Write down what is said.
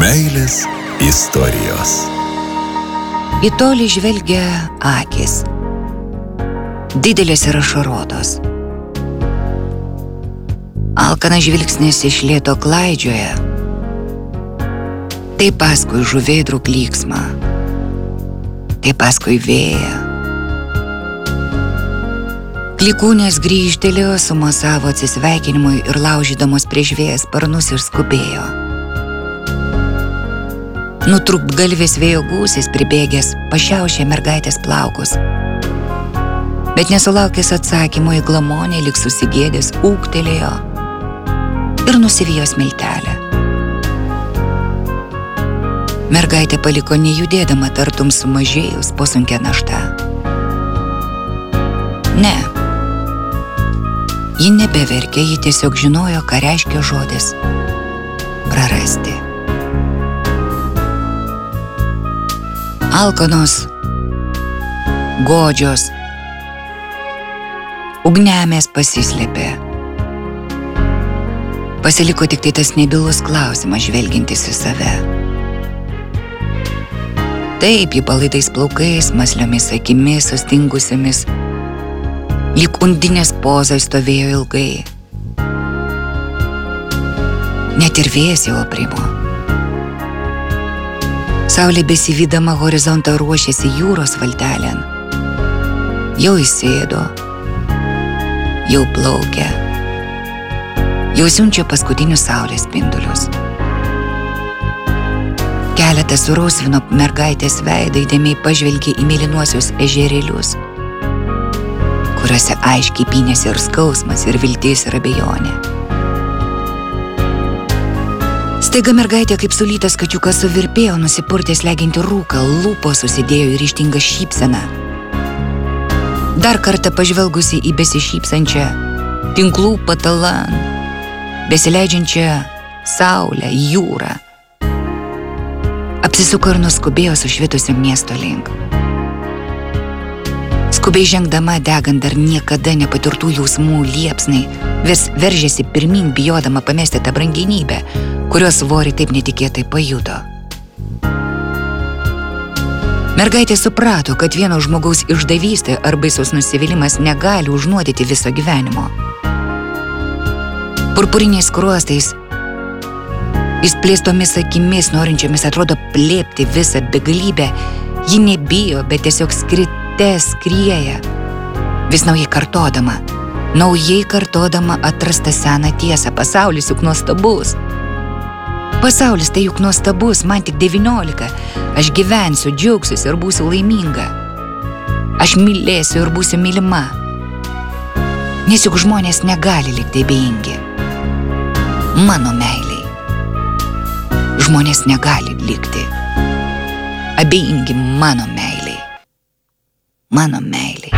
Meilės istorijos. Į tolį žvelgia akys, didelės ir ašarotos. Alkanas žvilgsnis iš lėto klaidžioja, tai paskui žuvėdrų klyksmą, tai paskui vėją. Klikūnės grįžtelėjo, sumosavo atsisveikinimui ir laužydamos prieš vėją sparnus ir skubėjo. Nutrūktgalvis vėjo gūsis pribėgęs pašiaušė mergaitės plaukus, bet nesulaukęs atsakymo į glamonę, lyg susigėdęs, ūktelėjo ir nusivijo smiltelę. Mergaitė paliko nejudėdama, tartum sumažėjus po sunkia našta. Ne, ji nebeverkė, ji tiesiog žinojo, ką reiškia žodis prarasti. Alkanos, godžios, ugniamės pasislėpė. Pasiliko tik tai tas nebylus klausimas, žvelgintis į save. Taip, ji palaidais plaukais, masliomis akimis, sustingusiamis, lyg undinės pozai stovėjo ilgai. Net ir vėjas jau aprimo. Saulė besivydama horizontą ruošėsi jūros valtelėn. Jau įsėdo, jau plaukia, jau siunčia paskutinius saulės spindulius. Keletas surausvino mergaitės veidą, įdėmiai pažvelgė į mėlynuosius ežerėlius, kuriuose aiškiai pynėsi ir skausmas, ir viltis, ir abejonė. Staiga mergaitė kaip sulytas kačiukas suvirpėjo, nusipurtė slegiantį rūką, lūpos susidėjo į ryžtingą šypseną. Dar kartą pažvelgusi į besišypsančią tinklų patalan, besileidžiančią saulę, jūrą, apsisuko ir nuskubėjo sušvitusio miesto link. Skubiai žengdama, degant dar niekada nepatirtų jausmų liepsnai, vis veržėsi pirmyn, bijodama pamesti tą brangenybę, kurios svorį taip netikėtai pajuto. Mergaitė suprato, kad vieno žmogaus išdavystė ar baisus nusivylimas negali užnuodyti viso gyvenimo. Purpuriniais skruostais, išplėstomis akimis, norinčiomis atrodo plėpti visą begalybę, ji nebijo, bet tiesiog skrieja, vis naujai kartodama atrastą seną tiesą. Pasaulis juk nuostabus. Pasaulis tai juk nuostabus, man tik 19. Aš gyvensiu, džiaugsiuosi ir būsiu laiminga. Aš mylėsiu ir būsiu mylima. Nes juk žmonės negali likti abejingi mano meiliai. Žmonės negali likti abejingi mano meiliai. Mano meiliai.